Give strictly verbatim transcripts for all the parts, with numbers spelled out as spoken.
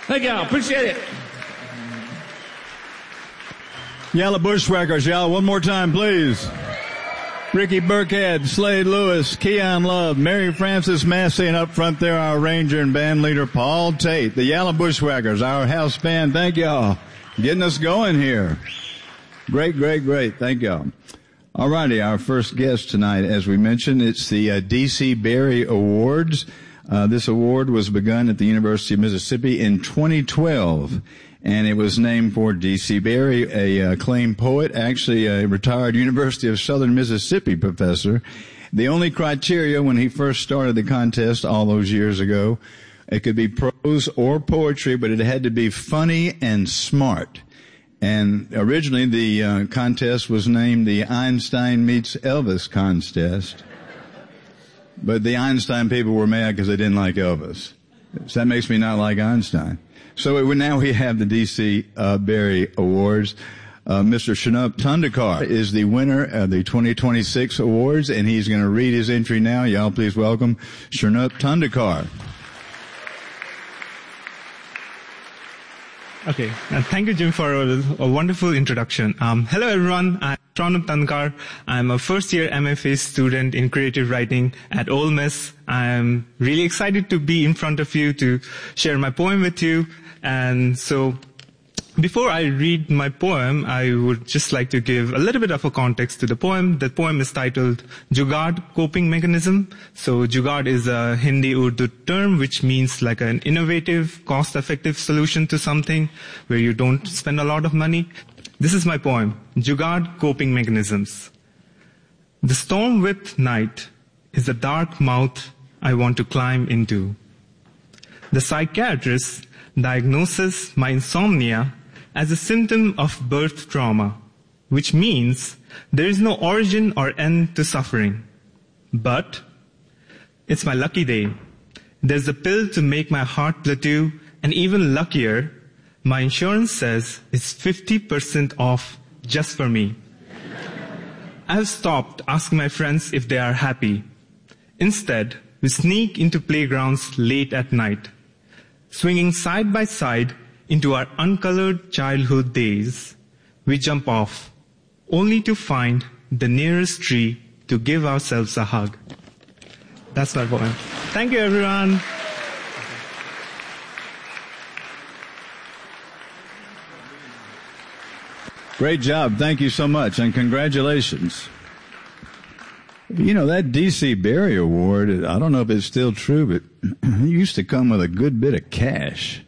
Thank y'all. Appreciate it. Yalla Bushwhackers, y'all. One more time, please. Ricky Burkhead, Slade Lewis, Keon Love, Mary Frances Massey, and up front there, our ranger and band leader, Paul Tate. The Yalla Bushwhackers, our house band. Thank y'all. Getting us going here. Great, great, great. Thank y'all. All righty, our first guest tonight, as we mentioned, it's the uh, D C Berry Awards. Uh, this award was begun at the University of Mississippi in twenty twelve. And it was named for D C Berry, a acclaimed poet, actually a retired University of Southern Mississippi professor. The only criteria when he first started the contest all those years ago, it could be prose or poetry, but it had to be funny and smart. And originally the uh, contest was named the Einstein Meets Elvis contest. But the Einstein people were mad because they didn't like Elvis. So that makes me not like Einstein. So it, now we have the D C uh, Berry Awards. Uh, Mister Shnup Tundekar is the winner of the twenty twenty-six awards, and he's going to read his entry now. Y'all please welcome Shnup Tundekar. Okay, and thank you, Jim, for a, a wonderful introduction. Um, hello, everyone. I'm Shnup Tundekar. I'm a first-year M F A student in creative writing at Ole Miss. I'm really excited to be in front of you to share my poem with you. And so, before I read my poem, I would just like to give a little bit of a context to the poem. The poem is titled Jugaad Coping Mechanism. So Jugaad is a Hindi Urdu term which means like an innovative, cost-effective solution to something where you don't spend a lot of money. This is my poem, Jugaad Coping Mechanisms. The storm with night is a dark mouth I want to climb into. The psychiatrist diagnoses my insomnia as a symptom of birth trauma, which means there is no origin or end to suffering. But it's my lucky day. There's a pill to make my heart plateau, and even luckier, my insurance says it's fifty percent off just for me. I've stopped asking my friends if they are happy. Instead, we sneak into playgrounds late at night, swinging side by side into our uncolored childhood days. We jump off, only to find the nearest tree to give ourselves a hug. That's my poem. Thank you, everyone. Great job. Thank you so much, and congratulations. You know, that D C Berry Award, I don't know if it's still true, but it used to come with a good bit of cash.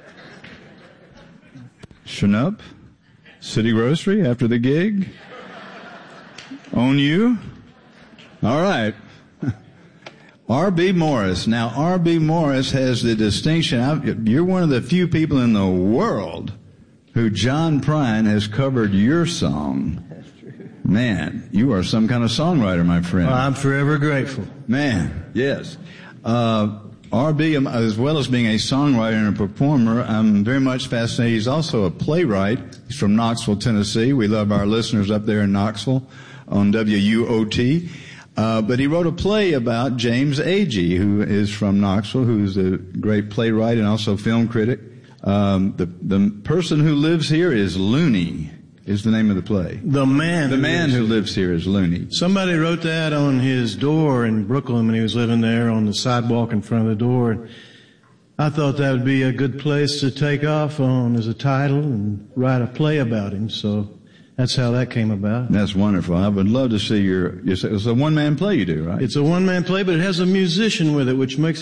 Shnup, City Grocery after the gig? On you? All right. R B Morris. Now, R B Morris has the distinction. I've, you're one of the few people in the world who John Prine has covered your song. That's true. Man, you are some kind of songwriter, my friend. Well, I'm forever grateful. Man, yes. Uh, R B, as well as being a songwriter and a performer, I'm very much fascinated. He's also a playwright. He's from Knoxville, Tennessee. We love our listeners up there in Knoxville on W U O T. Uh, but he wrote a play about James Agee, who is from Knoxville, who's a great playwright and also film critic. Um, the, the person who lives here is Looney, is the name of the play. The man. The who man lives who lives here is Looney. Somebody wrote that on his door in Brooklyn when he was living there on the sidewalk in front of the door. I thought that would be a good place to take off on as a title and write a play about him. So that's how that came about. That's wonderful. I would love to see your, it's a one-man play you do, right? It's a one-man play, but it has a musician with it, which makes